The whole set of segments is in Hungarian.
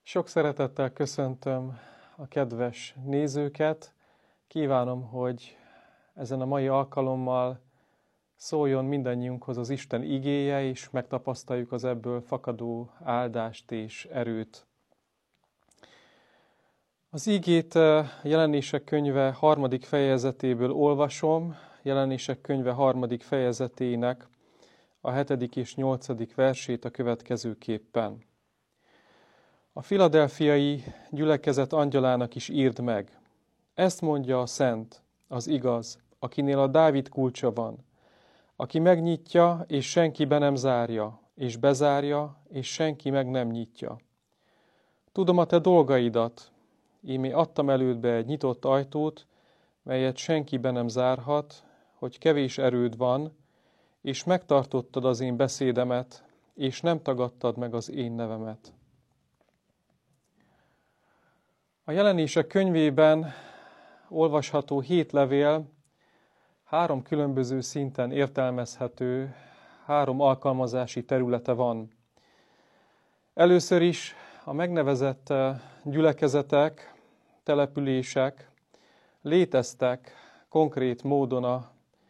Sok szeretettel köszöntöm a kedves nézőket. Kívánom, hogy ezen a mai alkalommal szóljon mindannyiunkhoz az Isten igéje, és megtapasztaljuk az ebből fakadó áldást és erőt. Az igét Jelenések könyve 3. fejezetéből olvasom, Jelenések könyve 3. fejezetének a 7. és 8. versét a következőképpen. A filadelfiai gyülekezet angyalának is írd meg. Ezt mondja a szent, az igaz, akinél a Dávid kulcsa van, aki megnyitja, és senki be nem zárja, és bezárja, és senki meg nem nyitja. Tudom a te dolgaidat, ímé adtam elődbe egy nyitott ajtót, melyet senki be nem zárhat, hogy kevés erőd van, és megtartottad az én beszédemet, és nem tagadtad meg az én nevemet. A Jelenések könyvében olvasható 7 levél 3 különböző szinten értelmezhető, 3 alkalmazási területe van. Először is a megnevezett gyülekezetek, települések léteztek konkrét módon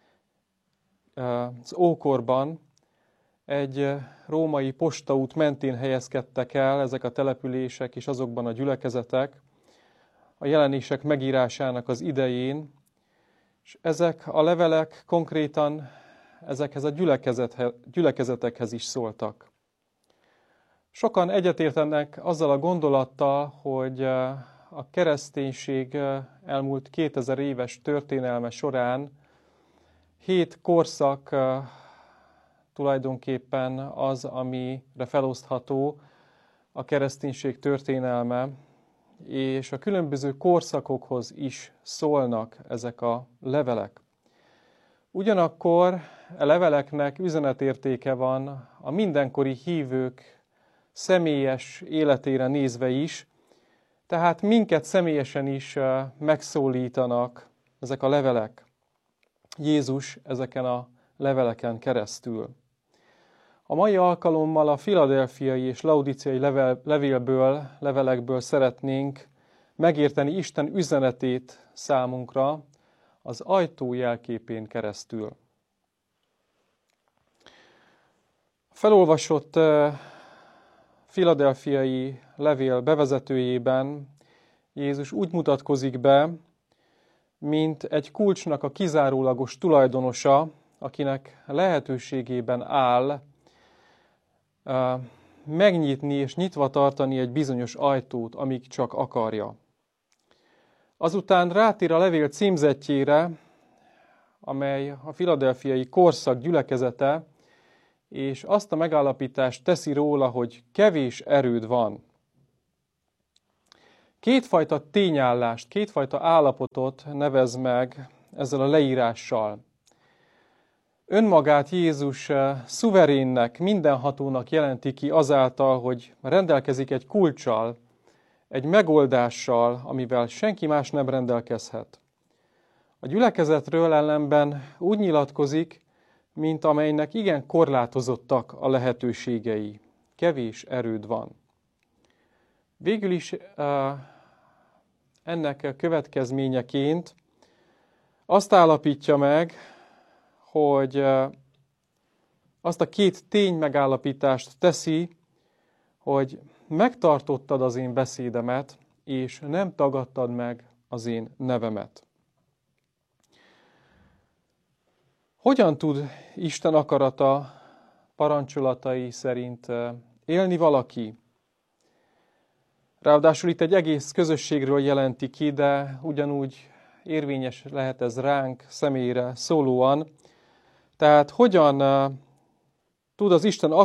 az ókorban, egy római postaút mentén helyezkedtek el ezek a települések és azokban a gyülekezetek a jelenések megírásának az idején, és ezek a levelek konkrétan ezekhez a gyülekezetekhez is szóltak. Sokan egyetértenek azzal a gondolattal, hogy a kereszténység elmúlt 2000 éves történelme során 7 korszak tulajdonképpen az, amire felosztható a kereszténység történelme, és a különböző korszakokhoz is szólnak ezek a levelek. Ugyanakkor a leveleknek üzenetértéke van a mindenkori hívők személyes életére nézve is, tehát minket személyesen is megszólítanak ezek a levelek. Jézus ezeken a leveleken keresztül. A mai alkalommal a filadelfiai és laudiciai levelekből szeretnénk megérteni Isten üzenetét számunkra az ajtó jelképén keresztül. A felolvasott filadelfiai levél bevezetőjében Jézus úgy mutatkozik be, mint egy kulcsnak a kizárólagos tulajdonosa, akinek lehetőségében áll megnyitni és nyitva tartani egy bizonyos ajtót, amíg csak akarja. Azután rátér a levél címzettjére, amely a filadelfiai korszak gyülekezete, és azt a megállapítást teszi róla, hogy kevés erőd van. Kétfajta tényállást, kétfajta állapotot nevez meg ezzel a leírással. Önmagát Jézus szuverénnek, mindenhatónak jelenti ki azáltal, hogy rendelkezik egy kulccsal, egy megoldással, amivel senki más nem rendelkezhet. A gyülekezetről ellenben úgy nyilatkozik, mint amelynek igen korlátozottak a lehetőségei. Kevés erőd van. Végül is ennek következményeként azt állapítja meg, hogy azt a 2 tény megállapítást teszi, hogy megtartottad az én beszédemet, és nem tagadtad meg az én nevemet. Hogyan tud Isten akarata parancsolatai szerint élni valaki? Ráadásul itt egy egész közösségről jelenti ki, de ugyanúgy érvényes lehet ez ránk személyre szólóan. Tehát hogyan tudunk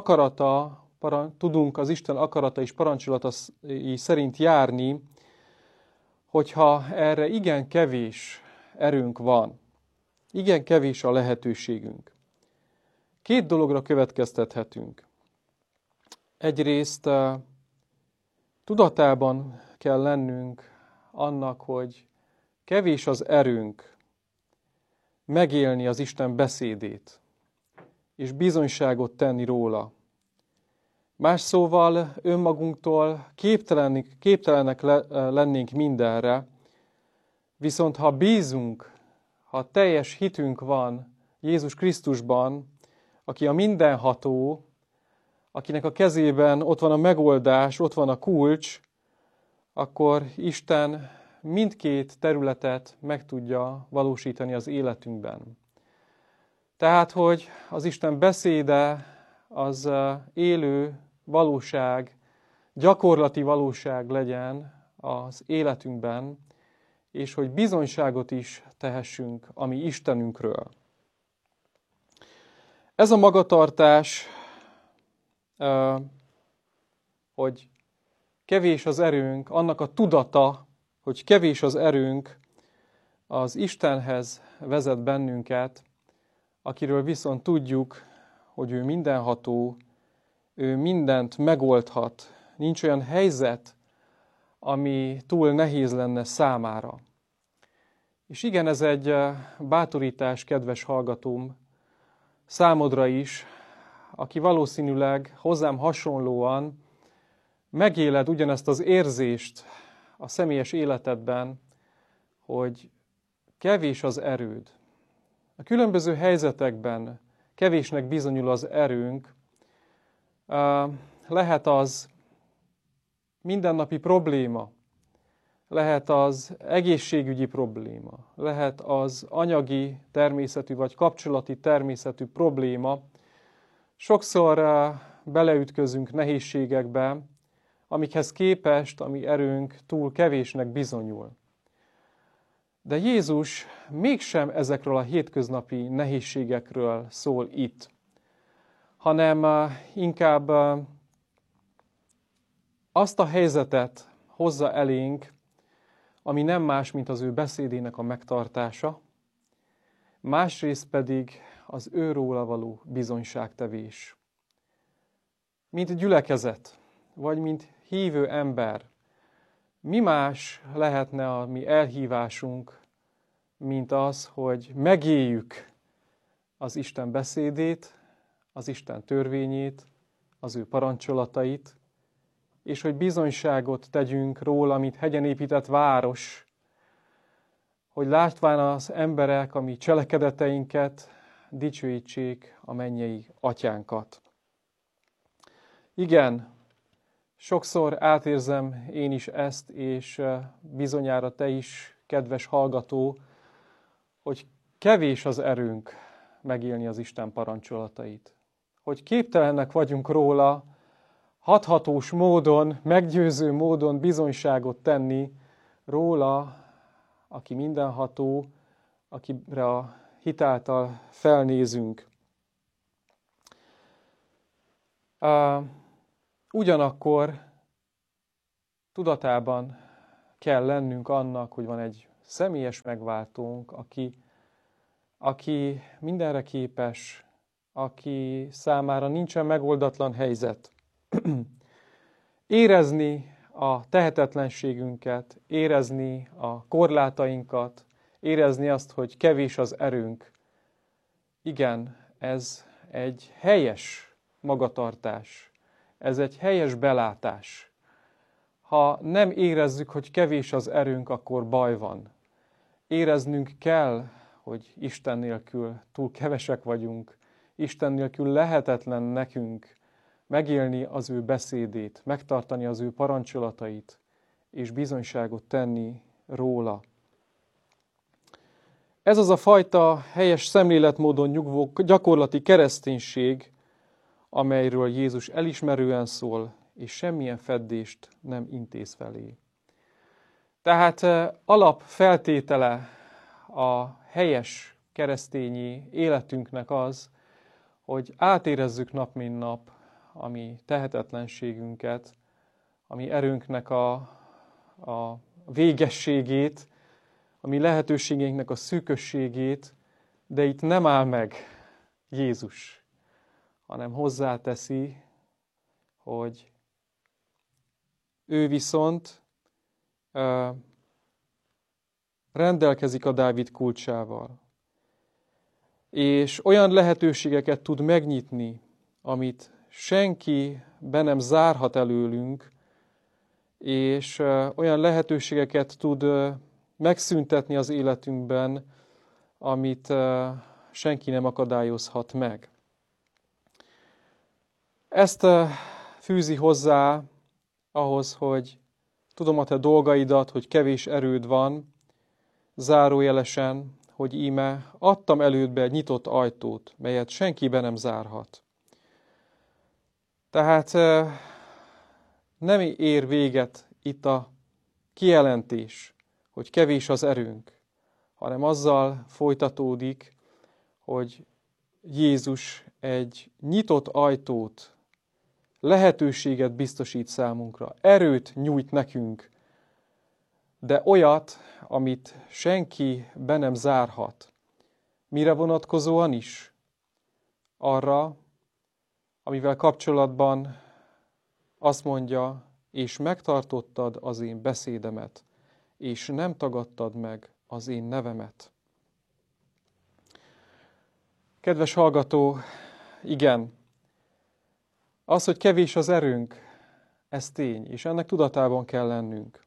az Isten akarata és parancsolatai szerint járni, hogyha erre igen kevés erőnk van, igen kevés a lehetőségünk. 2 dologra következtethetünk. Egyrészt tudatában kell lennünk annak, hogy kevés az erőnk megélni az Isten beszédét, és bizonyságot tenni róla. Más szóval önmagunktól képtelenek lennénk mindenre, viszont ha bízunk, ha teljes hitünk van Jézus Krisztusban, aki a mindenható, akinek a kezében ott van a megoldás, ott van a kulcs, akkor Isten mindkét területet meg tudja valósítani az életünkben. Tehát, hogy az Isten beszéde az élő valóság, gyakorlati valóság legyen az életünkben, és hogy bizonyságot is tehessünk a mi Istenünkről. Ez a magatartás, hogy kevés az erőnk, annak a tudata, hogy kevés az erőnk, az Istenhez vezet bennünket, akiről viszont tudjuk, hogy ő mindenható, ő mindent megoldhat. Nincs olyan helyzet, ami túl nehéz lenne számára. És igen, ez egy bátorítás, kedves hallgatóm, számodra is, aki valószínűleg hozzám hasonlóan megéled ugyanezt az érzést a személyes életedben, hogy kevés az erőd. A különböző helyzetekben kevésnek bizonyul az erőnk. Lehet az mindennapi probléma, lehet az egészségügyi probléma, lehet az anyagi természetű vagy kapcsolati természetű probléma. Sokszor beleütközünk nehézségekbe, amikhez képest a mi erőnk túl kevésnek bizonyul. De Jézus mégsem ezekről a hétköznapi nehézségekről szól itt, hanem inkább azt a helyzetet hozza elénk, ami nem más, mint az ő beszédének a megtartása, másrészt pedig az őróla való bizonyságtevés. Mint gyülekezet, vagy mint hívő ember, mi más lehetne a mi elhívásunk, mint az, hogy megéljük az Isten beszédét, az Isten törvényét, az ő parancsolatait, és hogy bizonyságot tegyünk róla, mint hegyen épített város, hogy látván az emberek a mi cselekedeteinket, dicsőítsék a mennyei atyánkat. Igen, sokszor átérzem én is ezt, és bizonyára te is, kedves hallgató, hogy kevés az erőnk megélni az Isten parancsolatait. Hogy képtelenek vagyunk róla hathatós módon, meggyőző módon bizonyságot tenni róla, aki mindenható, akire a hitáltal felnézünk. Ugyanakkor tudatában kell lennünk annak, hogy van egy személyes megváltónk, aki mindenre képes, aki számára nincsen megoldatlan helyzet. Érezni a tehetetlenségünket, érezni a korlátainkat, érezni azt, hogy kevés az erőnk. Igen, ez egy helyes magatartás, ez egy helyes belátás. Ha nem érezzük, hogy kevés az erőnk, akkor baj van. Éreznünk kell, hogy Isten nélkül túl kevesek vagyunk, Isten nélkül lehetetlen nekünk megélni az ő beszédét, megtartani az ő parancsolatait, és bizonyságot tenni róla. Ez az a fajta helyes szemléletmódon nyugvó gyakorlati kereszténység, amelyről Jézus elismerően szól, és semmilyen feddést nem intéz felé. Tehát alapfeltétele a helyes keresztényi életünknek az, hogy átérezzük nap mint nap a mi tehetetlenségünket, a mi erőnknek a végességét, a mi lehetőségeinknek a szűkösségét, de itt nem áll meg Jézus, hanem hozzáteszi, hogy ő viszont rendelkezik a Dávid kulcsával, és olyan lehetőségeket tud megnyitni, amit senki be nem zárhat előlünk, és olyan lehetőségeket tud megszüntetni az életünkben, amit senki nem akadályozhat meg. Ezt fűzi hozzá ahhoz, hogy tudom a te dolgaidat, hogy kevés erőd van, zárójelesen, hogy íme adtam elődbe egy nyitott ajtót, melyet senki be nem zárhat. Tehát nem ér véget itt a kijelentés, hogy kevés az erőnk, hanem azzal folytatódik, hogy Jézus egy nyitott ajtót, lehetőséget biztosít számunkra, erőt nyújt nekünk, de olyat, amit senki be nem zárhat. Mire vonatkozóan is? Arra, amivel kapcsolatban azt mondja, és megtartottad az én beszédemet, és nem tagadtad meg az én nevemet. Kedves hallgató, igen, az, hogy kevés az erőnk, ez tény, és ennek tudatában kell lennünk.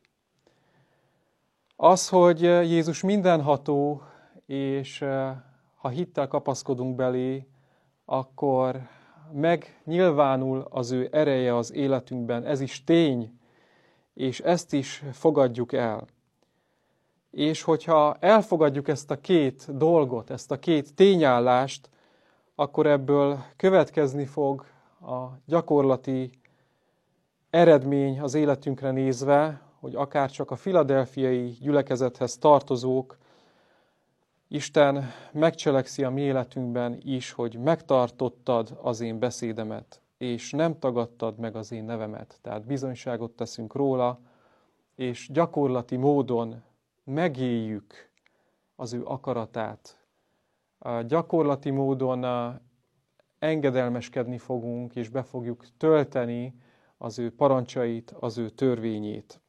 Az, hogy Jézus mindenható, és ha hittel kapaszkodunk belé, akkor megnyilvánul az ő ereje az életünkben, ez is tény, és ezt is fogadjuk el. És hogyha elfogadjuk ezt a két dolgot, ezt a két tényállást, akkor ebből következni fog a gyakorlati eredmény az életünkre nézve, hogy akár csak a filadelfiai gyülekezethez tartozók, Isten megcselekszi a mi életünkben is, hogy megtartottad az én beszédemet, és nem tagadtad meg az én nevemet. Tehát bizonyságot teszünk róla, és gyakorlati módon megéljük az ő akaratát. Gyakorlati módon engedelmeskedni fogunk, és be fogjuk tölteni az ő parancsait, az ő törvényét.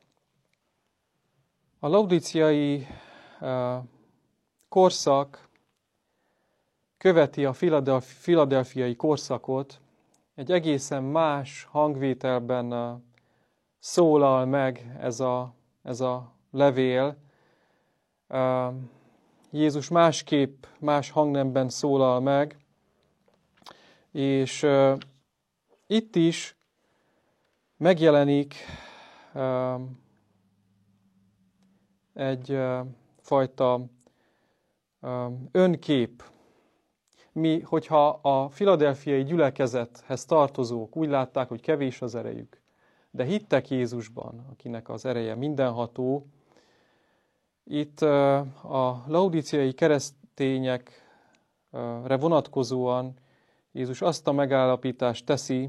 A laudíciai korszak követi a filadelfiai korszakot, egy egészen más hangvételben szólal meg ez a levél. Jézus másképp, más hangnemben szólal meg, és itt is megjelenik egy fajta önkép. Mi, hogyha a filadelfiai gyülekezethez tartozók úgy látták, hogy kevés az erejük, de hittek Jézusban, akinek az ereje mindenható, itt a laudíciai keresztényekre vonatkozóan Jézus azt a megállapítást teszi,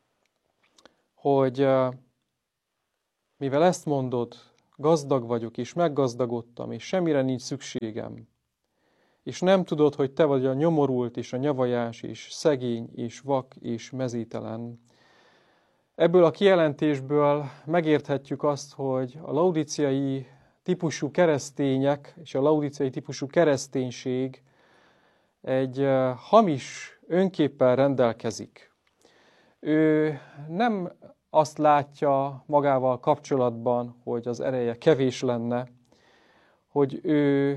hogy mivel ezt mondod, gazdag vagyok, és meggazdagodtam, és semmire nincs szükségem, és nem tudod, hogy te vagy a nyomorult, és a nyavajás, és szegény, és vak, és mezítelen. Ebből a kijelentésből megérthetjük azt, hogy a laudíciai típusú keresztények, és a laudíciai típusú kereszténység egy hamis önképpel rendelkezik. Ő nem azt látja magával kapcsolatban, hogy az ereje kevés lenne, hogy ő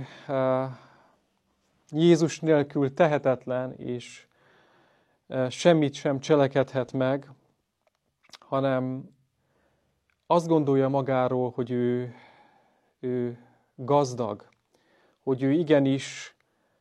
Jézus nélkül tehetetlen, és semmit sem cselekedhet meg, hanem azt gondolja magáról, hogy ő gazdag, hogy ő igenis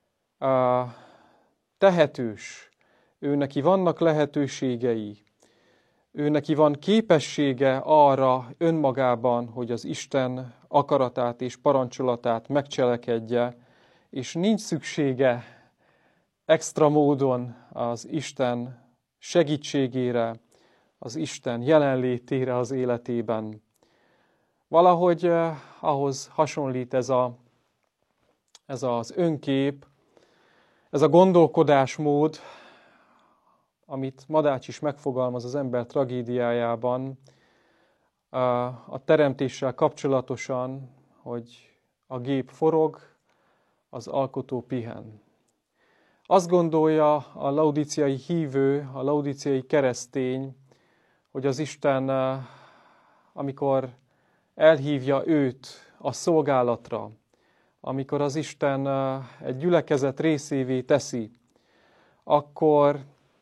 tehetős, ő neki vannak lehetőségei, ő neki van képessége arra önmagában, hogy az Isten akaratát és parancsolatát megcselekedje, és nincs szüksége extra módon az Isten segítségére, az Isten jelenlétére az életében. Valahogy ahhoz hasonlít ez az önkép, ez a gondolkodásmód, amit Madács is megfogalmaz az ember tragédiájában, a teremtéssel kapcsolatosan, hogy a gép forog, az alkotó pihen. Azt gondolja a laudíciai hívő, a laudíciai keresztény, hogy az Isten, amikor elhívja őt a szolgálatra, amikor az Isten egy gyülekezet részévé teszi, akkor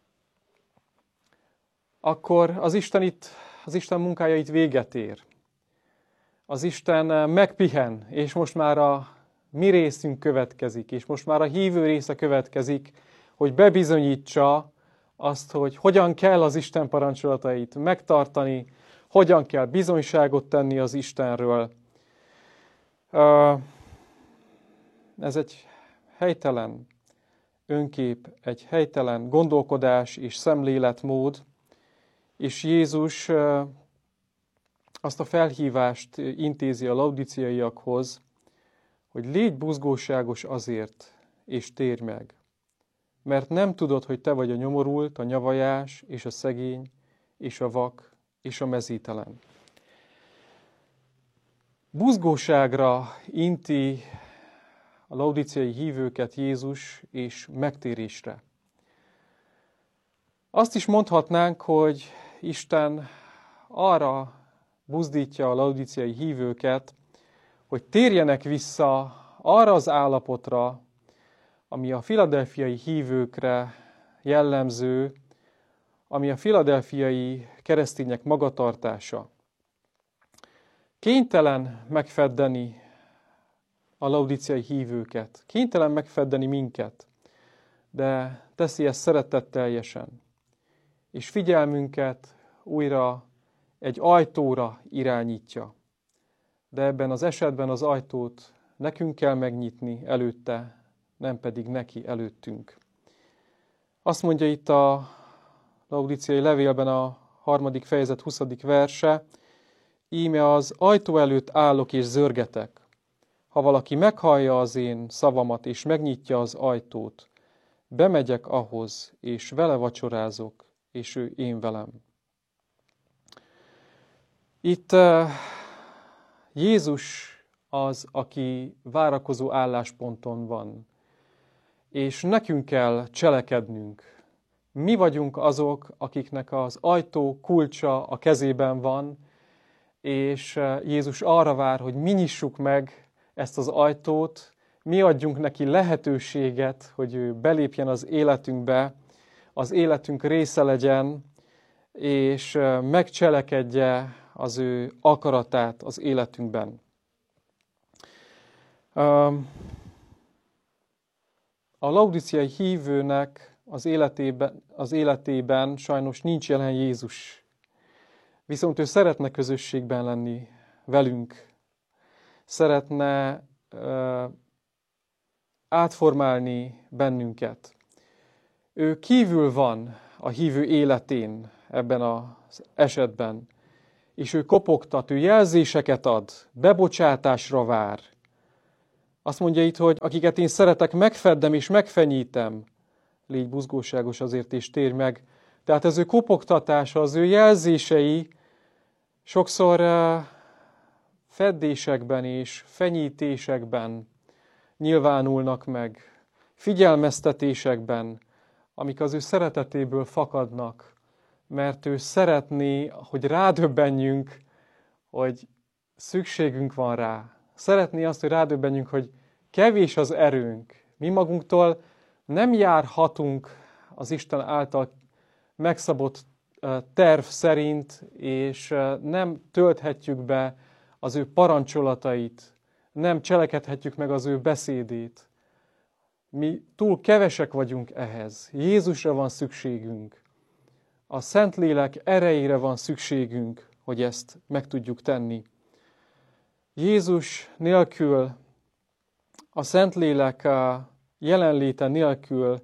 az Isten munkája itt véget ér. Az Isten megpihen, és most már a mi részünk következik, és most már a hívő része következik, hogy bebizonyítsa azt, hogy hogyan kell az Isten parancsolatait megtartani, hogyan kell bizonyságot tenni az Istenről. Ez egy helytelen önkép, egy helytelen gondolkodás és szemléletmód, és Jézus azt a felhívást intézi a laudíciaiakhoz, hogy légy buzgóságos azért, és térj meg. Mert nem tudod, hogy te vagy a nyomorult, a nyavajás, és a szegény, és a vak, és a mezítelen. Buzgóságra inti a laudíciai hívőket Jézus, és megtérésre. Azt is mondhatnánk, hogy Isten arra buzdítja a laudíciai hívőket, hogy térjenek vissza arra az állapotra, ami a filadelfiai hívőkre jellemző, ami a filadelfiai keresztények magatartása. Kénytelen megfeddeni a laudíciai hívőket, kénytelen megfeddeni minket, de teszi ezt szeretetteljesen, és figyelmünket újra egy ajtóra irányítja. De ebben az esetben az ajtót nekünk kell megnyitni előtte, nem pedig neki előttünk. Azt mondja itt a laudíciai levélben a 3. fejezet 20. verse, íme az ajtó előtt állok és zörgetek. Ha valaki meghallja az én szavamat és megnyitja az ajtót, bemegyek ahhoz, és vele vacsorázok, és ő én velem. Itt Jézus az, aki várakozó állásponton van, és nekünk kell cselekednünk. Mi vagyunk azok, akiknek az ajtó kulcsa a kezében van, és Jézus arra vár, hogy mi nyissuk meg ezt az ajtót, mi adjunk neki lehetőséget, hogy ő belépjen az életünkbe, az életünk része legyen, és megcselekedje az ő akaratát az életünkben. A laudíciai hívőnek az életében sajnos nincs jelen Jézus. Viszont ő szeretne közösségben lenni velünk. Szeretne átformálni bennünket. Ő kívül van a hívő életén ebben az esetben, és ő kopogtat, ő jelzéseket ad, bebocsátásra vár. Azt mondja itt, hogy akiket én szeretek, megfeddem és megfenyítem. Légy buzgóságos azért, és térj meg. Tehát az ő kopogtatása, az ő jelzései sokszor feddésekben és fenyítésekben nyilvánulnak meg, figyelmeztetésekben, amik az ő szeretetéből fakadnak, mert ő szeretné, hogy rádöbbenjünk, hogy szükségünk van rá. Szeretné azt, hogy rádöbbenjünk, hogy kevés az erőnk. Mi magunktól nem járhatunk az Isten által megszabott terv szerint, és nem tölthetjük be az ő parancsolatait, nem cselekedhetjük meg az ő beszédét. Mi túl kevesek vagyunk ehhez. Jézusra van szükségünk. A Szentlélek erejére van szükségünk, hogy ezt meg tudjuk tenni. Jézus nélkül, a Szentlélek jelenléte nélkül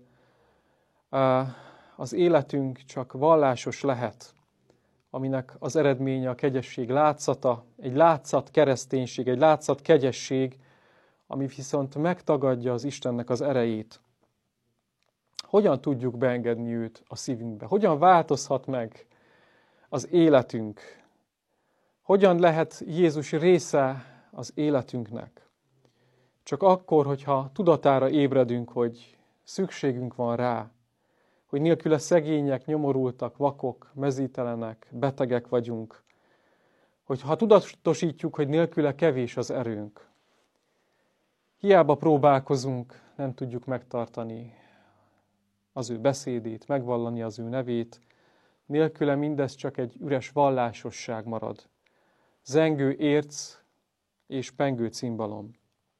az életünk csak vallásos lehet, aminek az eredménye a kegyesség látszata, egy látszat kereszténység, egy látszat kegyesség, ami viszont megtagadja az Istennek az erejét. Hogyan tudjuk beengedni őt a szívünkbe? Hogyan változhat meg az életünk? Hogyan lehet Jézus része az életünknek? Csak akkor, hogyha tudatára ébredünk, hogy szükségünk van rá, hogy nélküle szegények, nyomorultak, vakok, mezítelenek, betegek vagyunk, hogy ha tudatosítjuk, hogy nélküle kevés az erőnk, hiába próbálkozunk, nem tudjuk megtartani az ő beszédét, megvallani az ő nevét, nélküle mindez csak egy üres vallásosság marad. Zengő érc és pengő cimbalom.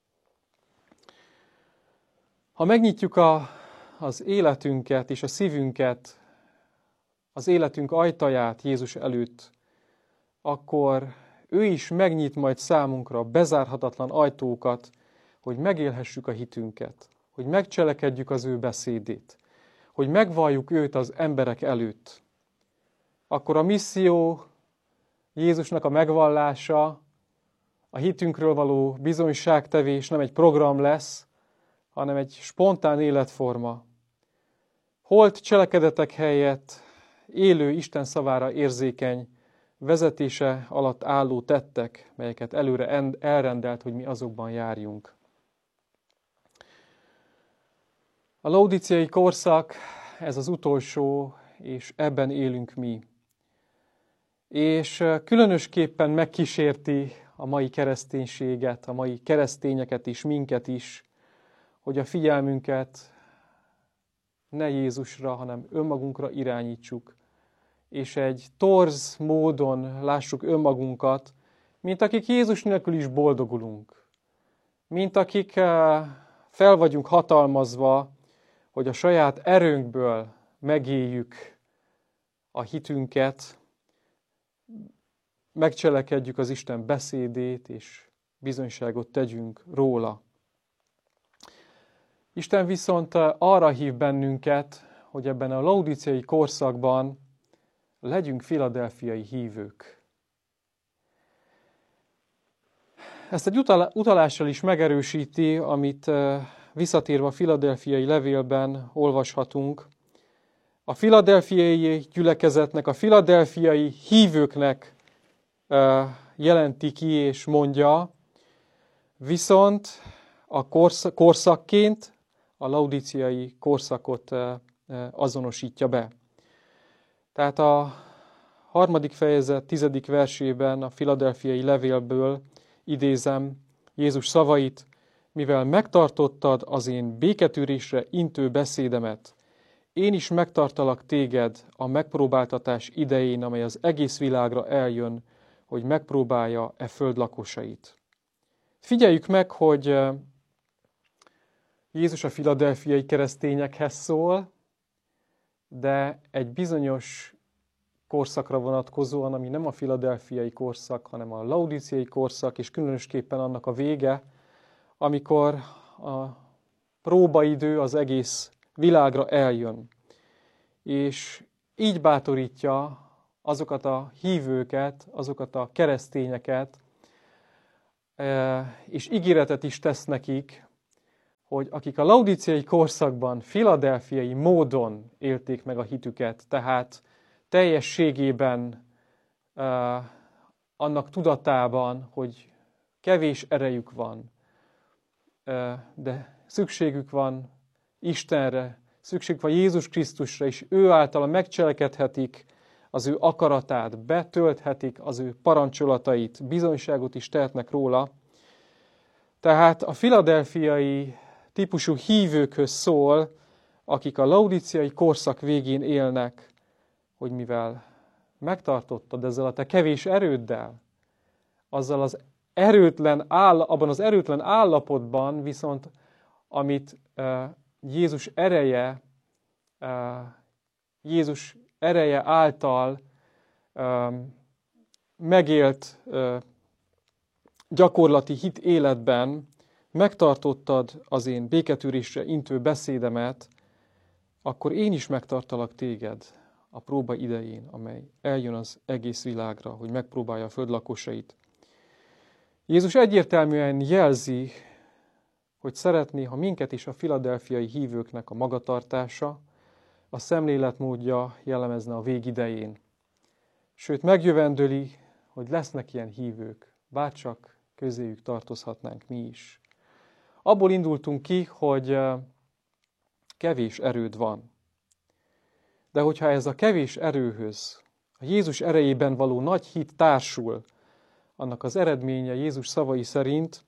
Ha megnyitjuk az életünket és a szívünket, az életünk ajtaját Jézus előtt, akkor ő is megnyit majd számunkra bezárhatatlan ajtókat, hogy megélhessük a hitünket, hogy megcselekedjük az ő beszédét, hogy megvalljuk őt az emberek előtt. Akkor a misszió, Jézusnak a megvallása, a hitünkről való bizonyságtevés nem egy program lesz, hanem egy spontán életforma. Holt cselekedetek helyett élő Isten szavára érzékeny, vezetése alatt álló tettek, melyeket előre elrendelt, hogy mi azokban járjunk. A laudíciai korszak, ez az utolsó, és ebben élünk mi. És különösképpen megkísérti a mai kereszténységet, a mai keresztényeket is, minket is, hogy a figyelmünket ne Jézusra, hanem önmagunkra irányítsuk, és egy torz módon lássuk önmagunkat, mint akik Jézus nélkül is boldogulunk, mint akik fel vagyunk hatalmazva, hogy a saját erőnkből megéljük a hitünket, megcselekedjük az Isten beszédét, és bizonyságot tegyünk róla. Isten viszont arra hív bennünket, hogy ebben a laudíciai korszakban legyünk filadelfiai hívők. Ezt egy utalással is megerősíti, amit visszatérve a filadelfiai levélben olvashatunk. A filadelfiai gyülekezetnek, a filadelfiai hívőknek jelenti ki és mondja, viszont a korszakként a laudíciai korszakot azonosítja be. Tehát a 3. fejezet 10. versében a filadelfiai levélből idézem Jézus szavait, mivel megtartottad az én béketűrésre intő beszédemet, én is megtartalak téged a megpróbáltatás idején, amely az egész világra eljön, hogy megpróbálja e föld lakosait. Figyeljük meg, hogy Jézus a filadelfiai keresztényekhez szól, de egy bizonyos korszakra vonatkozóan, ami nem a filadelfiai korszak, hanem a laudíciai korszak, és különösképpen annak a vége, amikor a próbaidő az egész világra eljön. És így bátorítja azokat a hívőket, azokat a keresztényeket, és ígéretet is tesz nekik, hogy akik a laudíciai korszakban filadelfiai módon élték meg a hitüket, tehát teljességében annak tudatában, hogy kevés erejük van, de szükségük van Istenre, szükségük van Jézus Krisztusra, és ő általa megcselekedhetik az ő akaratát, betölthetik az ő parancsolatait, bizonyságot is tehetnek róla. Tehát a filadelfiai típusú hívőkhöz szól, akik a laudíciai korszak végén élnek, hogy mivel megtartottad ezzel a te kevés erőddel, azzal az abban az erőtlen állapotban viszont, amit Jézus ereje által megélt gyakorlati hit életben megtartottad az én béketűrésre intő beszédemet, akkor én is megtartalak téged a próba idején, amely eljön az egész világra, hogy megpróbálja a föld lakosait. Jézus egyértelműen jelzi, hogy szeretné, ha minket is a filadelfiai hívőknek a magatartása, a szemléletmódja jellemezne a végidején. Sőt, megjövendöli, hogy lesznek ilyen hívők, bárcsak közéjük tartozhatnánk mi is. Abból indultunk ki, hogy kevés erőd van. De hogyha ez a kevés erőhöz, a Jézus erejében való nagy hit társul, annak az eredménye Jézus szavai szerint,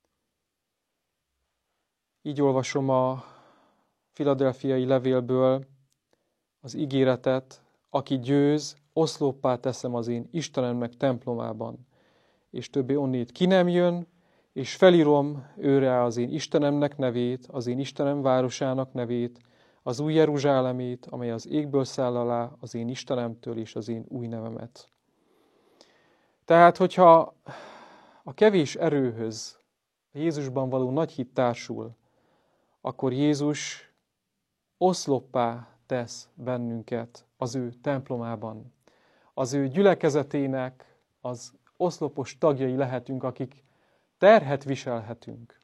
így olvasom a Filadelfiai levélből az ígéretet, aki győz, oszloppá teszem az én Istenemnek templomában. És többé onnét ki nem jön, és felírom őre az én Istenemnek nevét, az én Istenem városának nevét, az új Jeruzsálemét, amely az égből száll alá az én Istenemtől és az én új nevemet. Tehát, hogyha a kevés erőhöz a Jézusban való nagy hit társul, akkor Jézus oszloppá tesz bennünket az ő templomában. Az ő gyülekezetének az oszlopos tagjai lehetünk, akik terhet viselhetünk.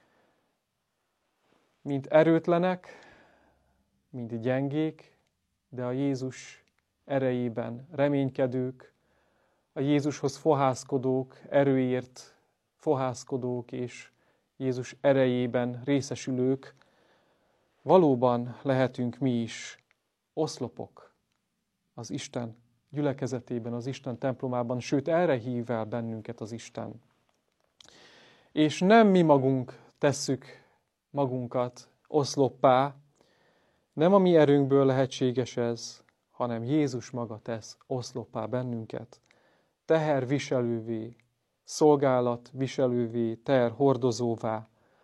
Mint erőtlenek, mint gyengék, de a Jézus erejében reménykedők, a Jézushoz fohászkodók, erőért fohászkodók és Jézus erejében részesülők, valóban lehetünk mi is oszlopok az Isten gyülekezetében, az Isten templomában, sőt erre hív el bennünket az Isten. És nem mi magunk tesszük magunkat oszloppá, nem a mi erőnkből lehetséges ez, hanem Jézus maga tesz oszloppá bennünket, teherviselővé, szolgálatviselővé, teherhordozóvá,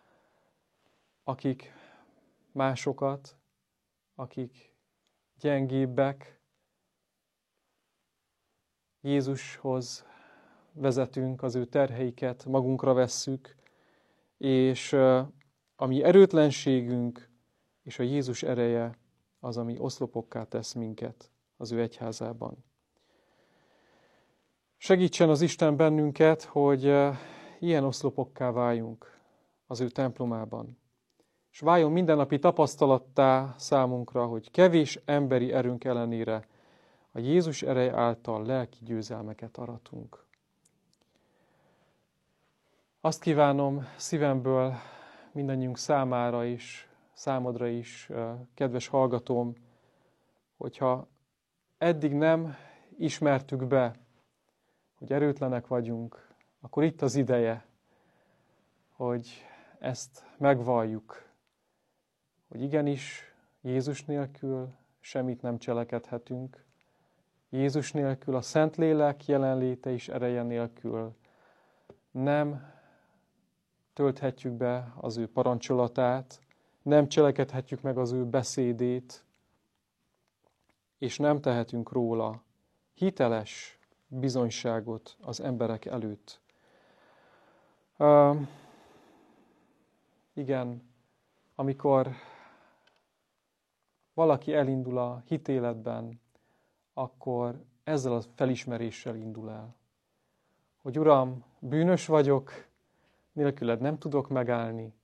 akik másokat, akik gyengébbek, Jézushoz vezetünk, az ő terheiket magunkra vesszük, és a mi erőtlenségünk és a Jézus ereje az, ami oszlopokká tesz minket az ő egyházában. Segítsen az Isten bennünket, hogy ilyen oszlopokká váljunk az ő templomában. És váljon mindennapi tapasztalattá számunkra, hogy kevés emberi erőnk ellenére a Jézus ereje által lelki győzelmeket aratunk. Azt kívánom szívemből mindannyiunk számára is, számodra is, kedves hallgatóm, hogyha eddig nem ismertük be, hogy erőtlenek vagyunk, akkor itt az ideje, hogy ezt megvalljuk, hogy igenis Jézus nélkül semmit nem cselekedhetünk, Jézus nélkül, a Szentlélek jelenléte és ereje nélkül nem tölthetjük be az ő parancsolatát, nem cselekedhetjük meg az ő beszédét, és nem tehetünk róla hiteles bizonyságot az emberek előtt. Igen, amikor valaki elindul a hitéletben, akkor ezzel a felismeréssel indul el. Hogy Uram, bűnös vagyok, nélküled nem tudok megállni,